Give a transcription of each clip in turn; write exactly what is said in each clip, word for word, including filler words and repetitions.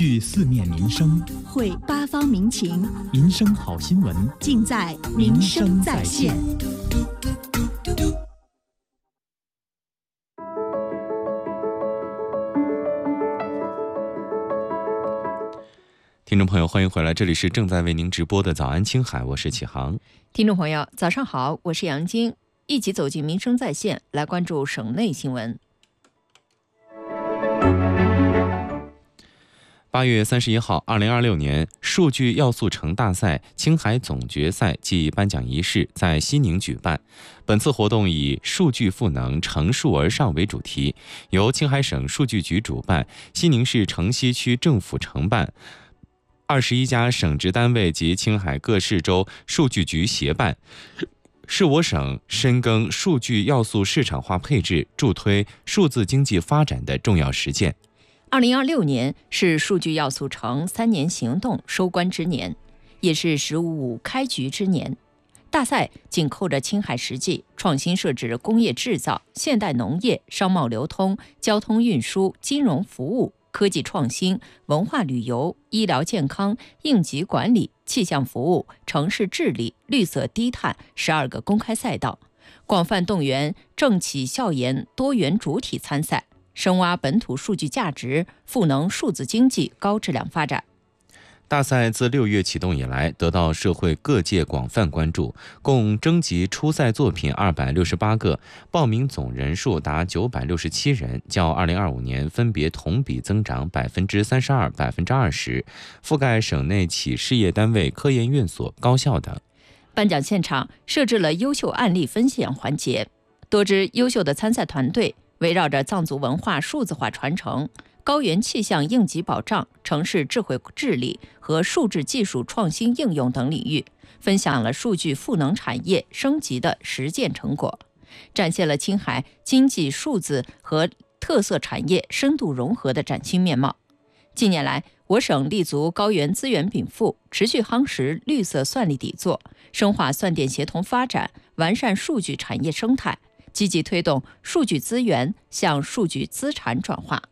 聚四面民生， 汇八方民情， 民生好新闻尽在民生在线。 听众朋友，欢迎回来，这里是正在为您直播的早安青海，我是启航。 听众朋友，早上好，我是杨晶，一起走进民生在线，来关注省内新闻。 八月三十一号，二零二六年数据要素城大赛青海总决赛暨颁奖仪式在西宁举办。本次活动以数据赋能，乘数而上为主题，由青海省数据局主办，西宁市城西区政府承办，二十一家省直单位及青海各市州数据局协办，是我省深耕数据要素市场化配置，助推数字经济发展的重要实践。 二零二六年是数据要素城三年行动收官之年，也是“十五五”开局之年。大赛紧扣着青海实际，创新设置工业制造、现代农业、商贸流通、交通运输、金融服务、科技创新、文化旅游、医疗健康、应急管理、气象服务、城市治理、绿色低碳十二个公开赛道，广泛动员政企校研多元主体参赛，深挖本土数据价值，赋能数字经济高质量发展。 大赛自六月启动以来，得到社会各界广泛关注，共征集初赛作品二百六十八个，报名总人数达九百六十七人，较二零二五年分别同比增长百分之三十二、百分之二十，覆盖省内企事业单位、科研院所、高校等。 颁奖现场设置了优秀案例分享环节，多支优秀的参赛团队围绕着藏族文化数字化传承、高原气象应急保障、城市智慧治理和数字技术创新应用等领域，分享了数据赋能产业升级的实践成果，展现了青海经济数字和特色产业深度融合的崭新面貌。近年来，我省立足高原资源禀赋，持续夯实绿色算力底座，深化算电协同发展，完善数据产业生态，积极推动数据资源向数据资产转化。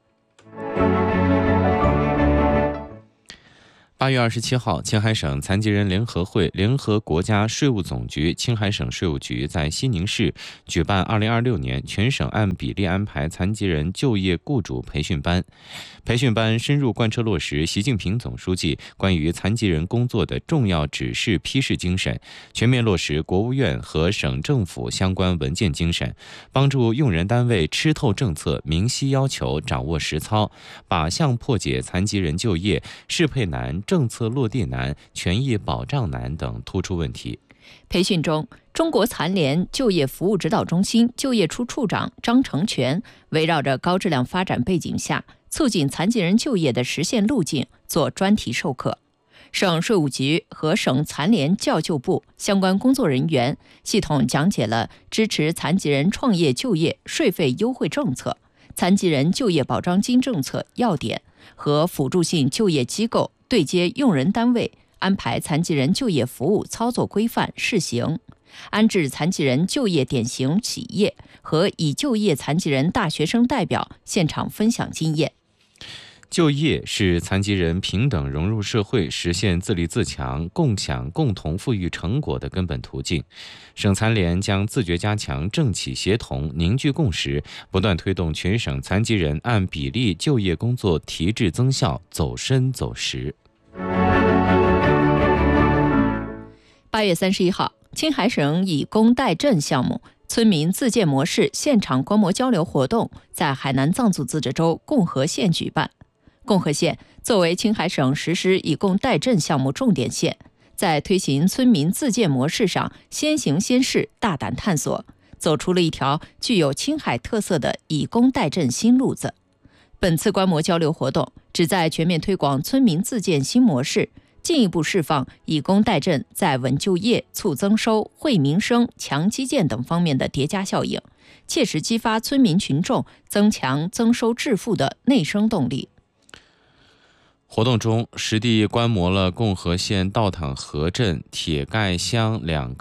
八月二十七号，青海省残疾人联合会联合国家税务总局、青海省税务局在西宁市举办二零二六年全省按比例安排残疾人就业雇主培训班。培训班深入贯彻落实习近平总书记关于残疾人工作的重要指示批示精神，全面落实国务院和省政府相关文件精神，帮助用人单位吃透政策、明晰要求、掌握实操，靶向破解残疾人就业适配难、政策落地难、权益保障难等突出问题。 培训中，中国残联就业服务指导中心就业处处长张成全围绕着高质量发展背景下促进残疾人就业的实现路径做专题授课。省税务局和省残联教就部相关工作人员系统讲解了支持残疾人创业就业税费优惠政策、残疾人就业保障金政策要点和辅助性就业机构对接用人单位安排残疾人就业服务操作规范试行，安置残疾人就业典型企业和已就业残疾人大学生代表现场分享经验。 就业是残疾人平等融入社会、实现自立自强、共享共同富裕成果的根本途径。省残联将自觉加强政企协同，凝聚共识，不断推动全省残疾人按比例就业工作提质增效，走深走实。 八月三十一号，青海省以工代赈项目村民自建模式现场观摩交流活动在海南藏族自治州共和县举办。共和县作为青海省实施以工代赈项目重点县，在推行村民自建模式上先行先试，大胆探索，走出了一条具有青海特色的以工代赈新路子。本次观摩交流活动旨在全面推广村民自建新模式，进一步释放以工代赈在稳就业、促增收、惠民生、强基建等方面的叠加效应，切实激发村民群众增强增收致富的内生动力。 活动中，实地观摩了共和县道坦河镇铁盖乡两个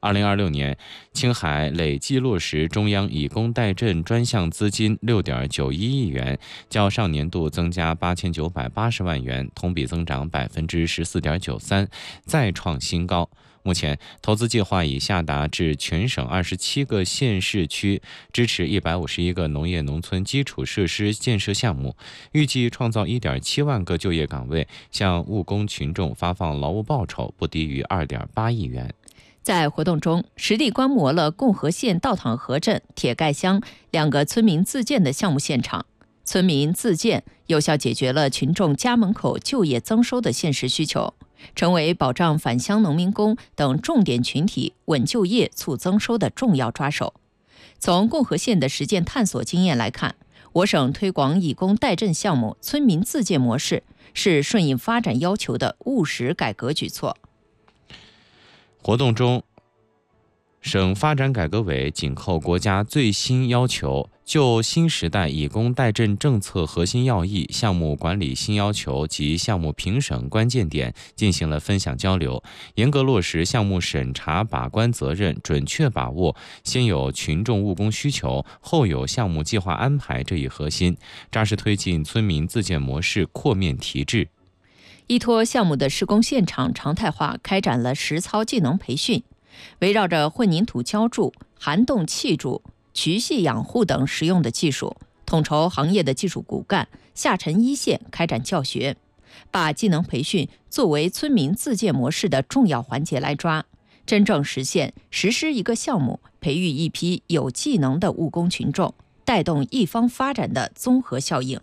二零二六年，青海累计落实中央以工代赈专项资金六点九一亿元，较上年度增加八千九百八十万元，同比增长百分之十四点九三，再创新高。目前，投资计划已下达至全省二十七个县市区，支持一百五十一个农业农村基础设施建设项目，预计创造一点七万个就业岗位，向务工群众发放劳务报酬不低于二点八亿元。 在活动中，实地观摩了共和县道塘河镇、铁盖乡两个村民自建的项目现场。村民自建有效解决了群众家门口就业增收的现实需求，成为保障返乡农民工等重点群体稳就业、促增收的重要抓手。从共和县的实践探索经验来看，我省推广以工代赈项目村民自建模式是顺应发展要求的务实改革举措。 活动中，省发展改革委紧扣国家最新要求，就新时代以工代赈政策核心要义、项目管理新要求及项目评审关键点进行了分享交流，严格落实项目审查把关责任，准确把握先有群众务工需求，后有项目计划安排这一核心，扎实推进村民自建模式扩面提质。 依托项目的施工现场常态化，开展了实操技能培训，围绕着混凝土浇筑、涵洞砌筑、渠系养护等实用的技术，统筹行业的技术骨干，下沉一线开展教学，把技能培训作为村民自建模式的重要环节来抓，真正实现实施一个项目，培育一批有技能的务工群众，带动一方发展的综合效应。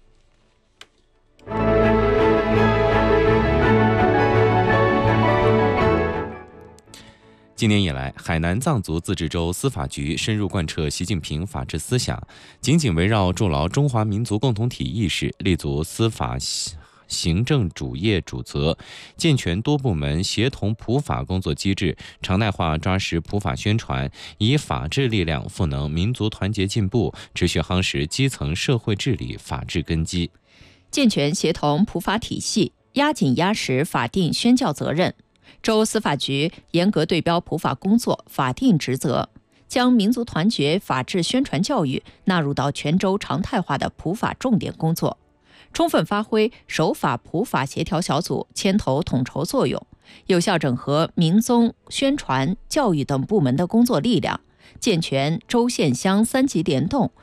今年以来，海南藏族自治州司法局深入贯彻习近平法治思想，紧紧围绕筑牢中华民族共同体意识，立足司法行政主业主责，健全多部门协同普法工作机制，常态化抓实普法宣传，以法治力量赋能民族团结进步，持续夯实基层社会治理法治根基， 健全协同普法体系，压紧压实法定宣教责任。州司法局严格对标普法工作法定职责，将民族团结法治宣传教育纳入到全州常态化的普法重点工作，充分发挥守法普法协调小组牵头统筹作用，有效整合民宗、宣传、教育等部门的工作力量，健全州县乡三级联动，